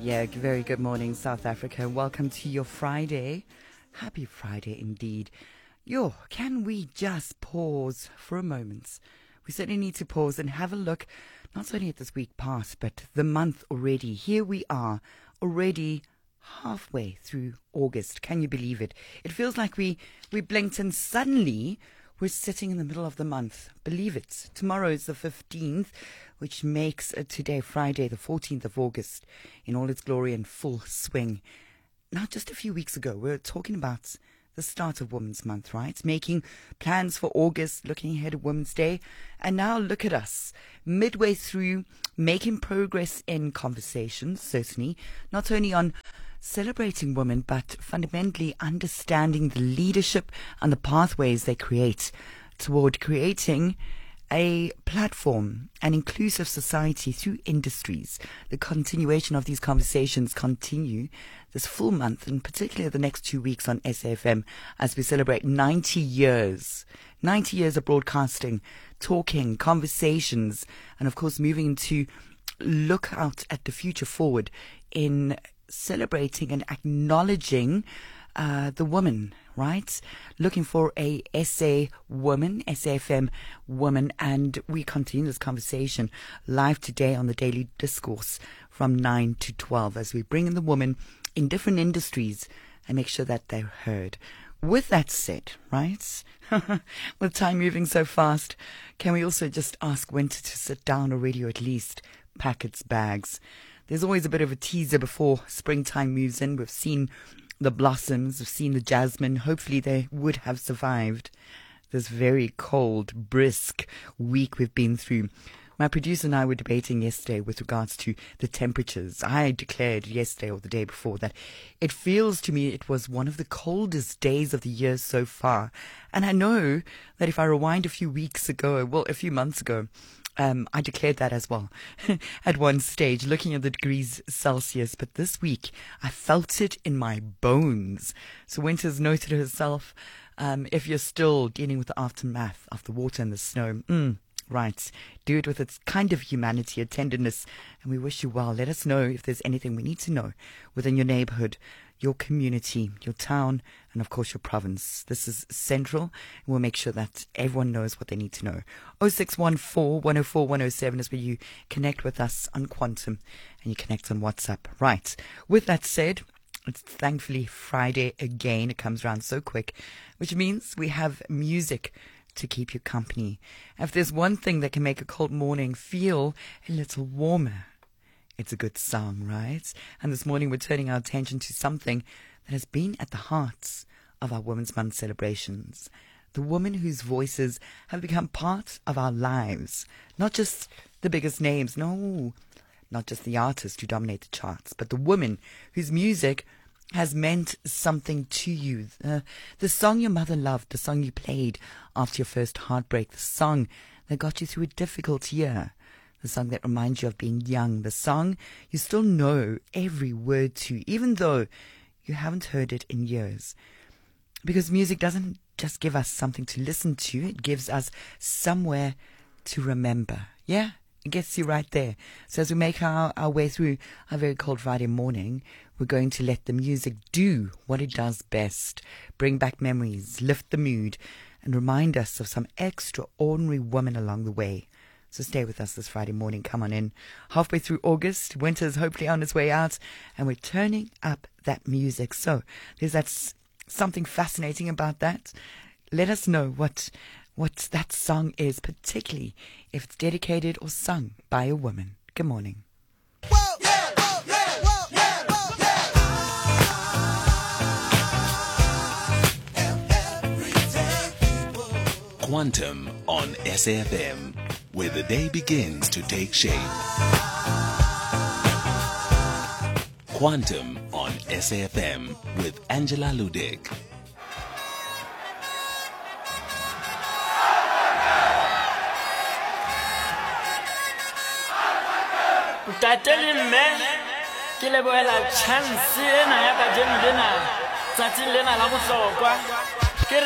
Yeah, very good morning, South Africa. Welcome to your Friday. Happy Friday indeed. Can we just pause for a moment? We certainly need to pause and have a look, not only at this week past, but the month already. Here we are, already halfway through August. Can you believe it? It feels like we blinked and suddenly we're sitting in the middle of the month. Believe it. Tomorrow is the 15th, which makes today, Friday, the 14th of August, in all its glory and full swing. Now, just a few weeks ago, we were talking about the start of Women's Month, right? Making plans for August, looking ahead at Women's Day. And now look at us, midway through, making progress in conversations, certainly, not only on celebrating women, but fundamentally understanding the leadership and the pathways they create toward creating a platform, an inclusive society through industries. The continuation of these conversations continue this full month, and particularly the next 2 weeks on SAFM as we celebrate 90 years. 90 years of broadcasting, talking, conversations, and of course moving to look out at the future forward in celebrating and acknowledging the woman, right? Looking for a SA woman, SAFM woman, and we continue this conversation live today on the Daily Discourse from 9 to 12 as we bring in the woman in different industries and make sure that they're heard. With that said, right, with time moving so fast, can we also just ask Winter to sit down already, or at least pack its bags? There's always a bit of a teaser before springtime moves in. We've seen the blossoms, we've seen the jasmine. Hopefully they would have survived this very cold, brisk week we've been through. My producer and I were debating yesterday with regards to the temperatures. I declared yesterday or the day before that it feels to me it was one of the coldest days of the year so far. And I know that if I rewind a few months ago, I declared that as well at one stage, looking at the degrees Celsius. But this week, I felt it in my bones. So Winter's noted to herself, if you're still dealing with the aftermath of the water and the snow, right, do it with its kind of humanity and tenderness. And we wish you well. Let us know if there's anything we need to know within your neighborhood, your community, your town, and of course your province. This is central, and we'll make sure that everyone knows what they need to know. 0614 104 107 is where you connect with us on Quantum, and you connect on WhatsApp. Right. With that said, it's thankfully Friday again. It comes around so quick, which means we have music to keep you company. If there's one thing that can make a cold morning feel a little warmer, it's a good song, right? And this morning we're turning our attention to something that has been at the heart of our Women's Month celebrations. The women whose voices have become part of our lives. Not just the biggest names, no. Not just the artists who dominate the charts, but the women whose music has meant something to you. The song your mother loved, the song you played after your first heartbreak, the song that got you through a difficult year. The song that reminds you of being young. The song you still know every word to, even though you haven't heard it in years. Because music doesn't just give us something to listen to. It gives us somewhere to remember. Yeah, it gets you right there. So as we make our way through our very cold Friday morning, we're going to let the music do what it does best. Bring back memories, lift the mood, and remind us of some extraordinary women along the way. So stay with us this Friday morning. Come on in. Halfway through August, winter's hopefully on its way out, and we're turning up that music. So there's something fascinating about that. Let us know what that song is, particularly if it's dedicated or sung by a woman. Good morning. Quantum on SAFM, where the day begins to take shape. Quantum on SAFM with Angela Ludick. Tatelime ke leboela chance ena ya ka jeno lena tsatsi lena la bohlokwa